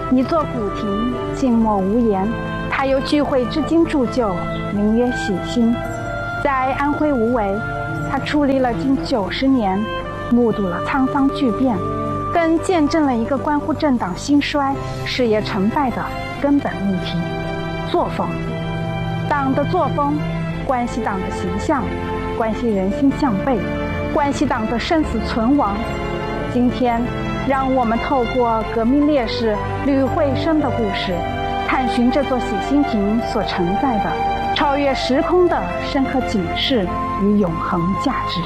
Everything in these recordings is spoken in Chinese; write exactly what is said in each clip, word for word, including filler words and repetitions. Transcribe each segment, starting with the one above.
一座古亭，静默无言。他由聚会至今铸就，名曰喜新。在安徽无为，他矗立了近九十年，目睹了沧桑巨变，更见证了一个关乎政党兴衰、事业成败的根本命题——作风。党的作风，关系党的形象，关系人心向背，关系党的生死存亡。今天，让我们透过革命烈士吕慧生的故事，探寻这座喜新亭所承载的超越时空的深刻警示与永恒价值。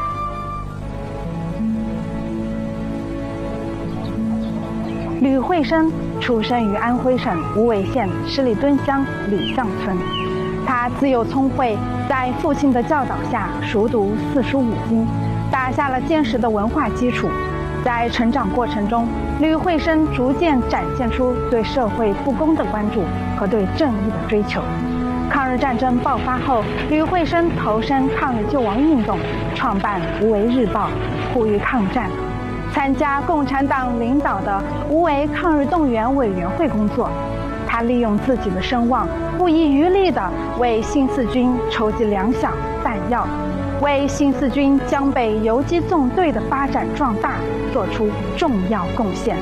吕慧生出生于安徽省无为县十里墩乡李巷村，他自幼聪慧，在父亲的教导下熟读四书五经，打下了坚实的文化基础。在成长过程中，吕慧生逐渐展现出对社会不公的关注和对正义的追求。抗日战争爆发后，吕慧生投身抗日救亡运动，创办《无为日报》，呼吁抗战，参加共产党领导的无为抗日动员委员会工作。他利用自己的声望，不遗余力地为新四军筹集粮饷弹药，为新四军江北游击纵队的发展壮大做出重要贡献。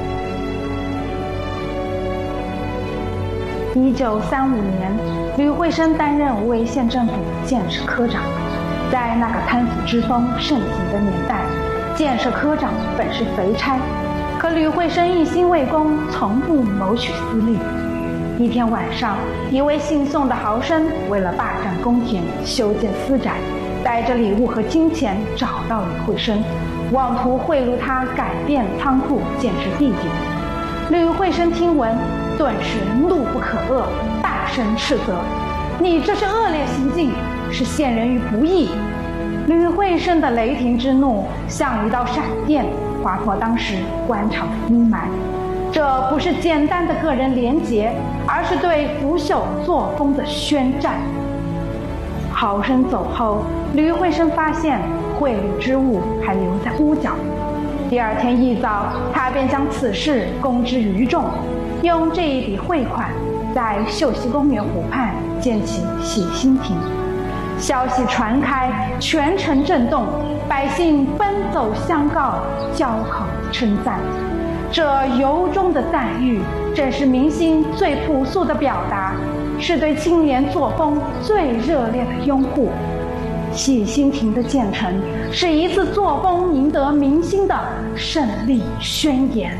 一九三五年，吕慧生担任无为县政府建设科长。在那个贪腐之风盛行的年代，建设科长本是肥差，可吕慧生一心为公，从不谋取私利。一天晚上，一位姓宋的豪绅为了霸占公田、修建私宅，带着礼物和金钱找到吕慧生，妄图贿赂他改变仓库建设地点。吕慧生听闻，顿时怒不可遏，大声斥责：“你这是恶劣行径，是陷人于不义！”吕慧生的雷霆之怒像一道闪电，划破当时官场的阴霾。这不是简单的个人廉洁，而是对腐朽作风的宣战。豪绅走后，吕慧生发现贿赂之物还留在屋角。第二天一早，他便将此事公之于众，用这一笔汇款，在秀溪公园湖畔建起喜新亭。消息传开，全城震动，百姓奔走相告，交口称赞。这由衷的赞誉，正是民心最朴素的表达，是对清廉作风最热烈的拥护。喜新亭的建成，是一次作风赢得民心的胜利宣言。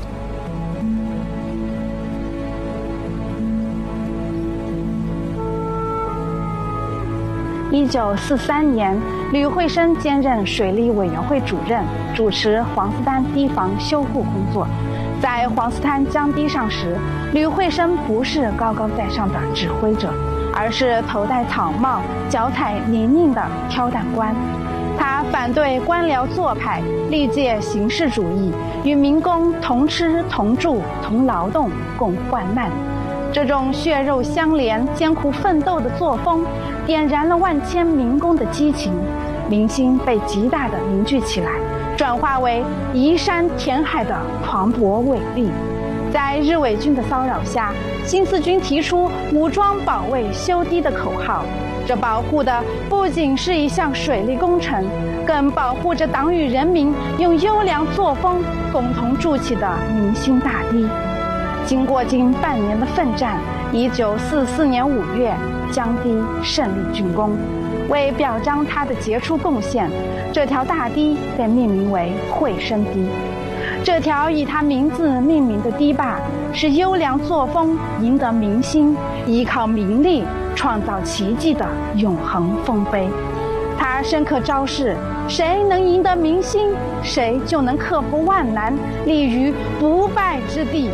一九四三年，吕慧生兼任水利委员会主任，主持黄斯滩堤防修护工作。在黄斯滩江堤上时，吕慧生不是高高在上的指挥者，而是头戴草帽、脚踩泥泞的挑担官。他反对官僚做派，力戒形式主义，与民工同吃同住同劳动共患难。这种血肉相连、艰苦奋斗的作风，点燃了万千民工的激情，民心被极大的凝聚起来，转化为移山填海的磅礴伟力。在日伪军的骚扰下，新四军提出武装保卫修堤的口号，这保护的不仅是一项水利工程，更保护着党与人民用优良作风共同筑起的民心大堤。经过近半年的奋战，一九四四年五月，江堤胜利竣工。为表彰他的杰出贡献，这条大堤被命名为慧生堤。这条以他名字命名的堤坝，是优良作风赢得民心，依靠民力创造奇迹的永恒丰碑。他深刻昭示，谁能赢得民心，谁就能克服万难，立于不败之地。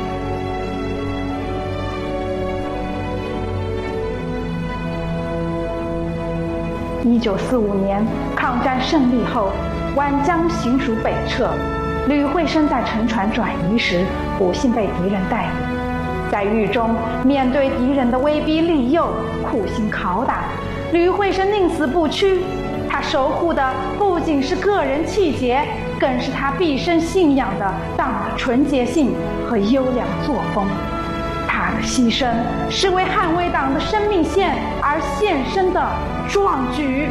一九四五年，抗战胜利后，皖江行署北撤，吕慧生在乘船转移时，不幸被敌人逮捕。在狱中，面对敌人的威逼利诱、酷刑拷打，吕慧生宁死不屈。他守护的不仅是个人气节，更是他毕生信仰的党的纯洁性和优良作风。他的牺牲是为捍卫党的生命线而献身的壮举。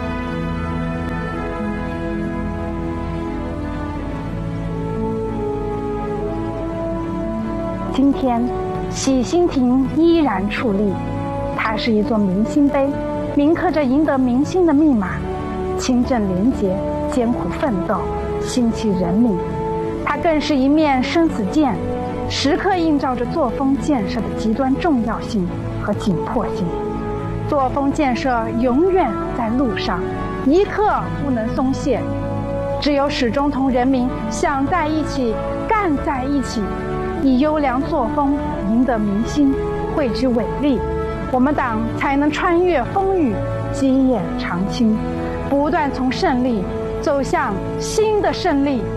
今天，喜心亭依然矗立，它是一座明星碑，铭刻着赢得民心的密码：清正廉洁、艰苦奋斗、兴起人民。它更是一面生死剑，时刻映照着作风建设的极端重要性和紧迫性。作风建设永远在路上，一刻不能松懈。只有始终同人民想在一起、干在一起，以优良作风赢得民心，汇聚伟力，我们党才能穿越风雨，基业长青，不断从胜利走向新的胜利。